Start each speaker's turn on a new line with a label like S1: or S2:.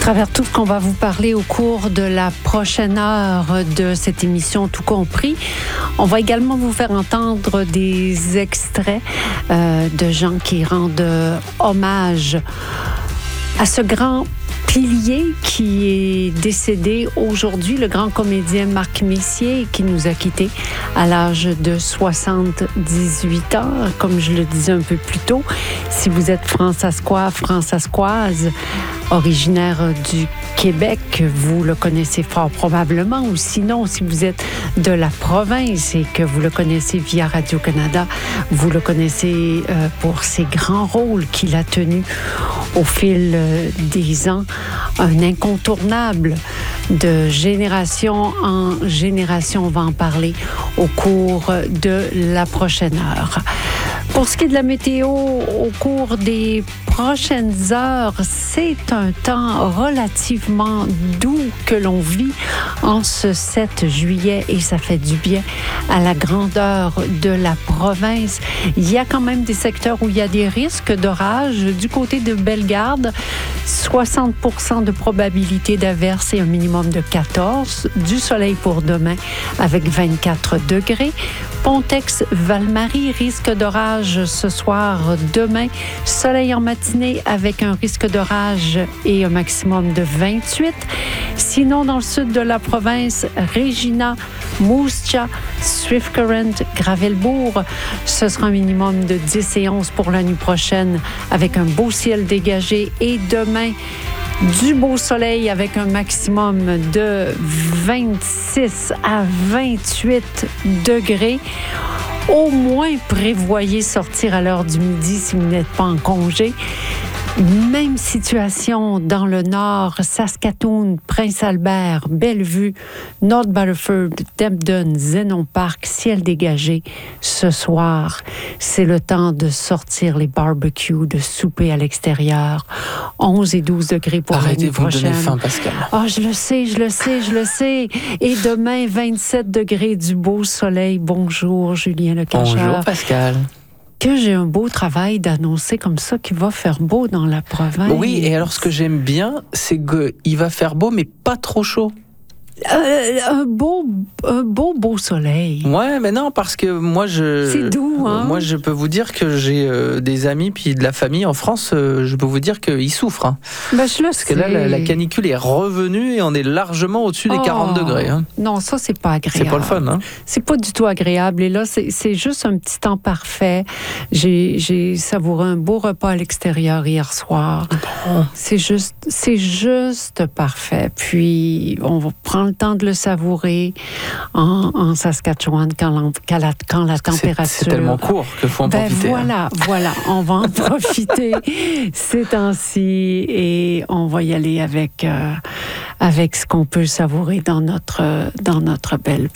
S1: travers tout ce qu'on va vous parler au cours de la prochaine heure de cette émission Tout compris. On va également vous faire entendre des extraits de gens qui rendent hommage à ce grand pilier qui est décédé aujourd'hui, le grand comédien Marc Messier, qui nous a quittés à l'âge de 78 ans, comme je le disais un peu plus tôt. Si vous êtes françaiscoise, originaire du Québec, vous le connaissez fort probablement, ou sinon, si vous êtes de la province et que vous le connaissez via Radio-Canada, vous le connaissez pour ses grands rôles qu'il a tenus au fil des ans, un incontournable de génération en génération. On va en parler au cours de la prochaine heure. Pour ce qui est de la météo, au cours des prochaines heures, c'est un temps relativement doux que l'on vit en ce 7 juillet et ça fait du bien à la grandeur de la province. Il y a quand même des secteurs où il y a des risques d'orage. Du côté de Bellegarde, 60% de probabilité d'averse et un minimum de 14. Du soleil pour demain avec 24 degrés. Pontex-Val-Marie, risque d'orage ce soir, demain. Soleil en matinée avec un risque d'orage et un maximum de 28. Sinon, dans le sud de la province, Regina, Moose Jaw, Swift Current, Gravelbourg, ce sera un minimum de 10 et 11 pour la nuit prochaine avec un beau ciel dégagé. Et demain, du beau soleil avec un maximum de 26 à 28 degrés. Au moins, prévoyez sortir à l'heure du midi si vous n'êtes pas en congé. Même situation dans le nord, Saskatoon, Prince-Albert, Bellevue, North Battleford, Debden, Zenon Park, ciel dégagé. Ce soir, c'est le temps de sortir les barbecues, de souper à l'extérieur. 11 et 12 degrés pour la nuit prochaine.
S2: Arrêtez, vous me donnez faim, Pascal.
S1: Oh, je le sais. Et demain, 27 degrés, du beau soleil. Bonjour, Julien Lecacheur.
S2: Bonjour, Pascal.
S1: Que j'ai un beau travail d'annoncer comme ça qu'il va faire beau dans la province.
S2: Oui, et alors ce que j'aime bien, c'est qu'il va faire beau, mais pas trop chaud.
S1: Un beau soleil.
S2: Ouais, mais non, parce que moi,
S1: c'est doux, hein?
S2: Moi, je peux vous dire que j'ai des amis puis de la famille en France, je peux vous dire qu'ils souffrent. Hein.
S1: Ben, je le
S2: parce
S1: sais.
S2: que là, la canicule est revenue et on est largement au-dessus des 40 degrés. Hein.
S1: Non, ça, c'est pas agréable.
S2: C'est pas le fun, hein? C'est
S1: pas du tout agréable. Et là, c'est juste un petit temps parfait. J'ai savouré un beau repas à l'extérieur hier soir.
S2: Bon.
S1: C'est juste parfait. Puis, on va prendre le temps de le savourer en Saskatchewan quand la température...
S2: C'est tellement court qu'il faut en profiter.
S1: Voilà, on va en profiter ces temps-ci et on va y aller avec ce qu'on peut savourer dans notre belle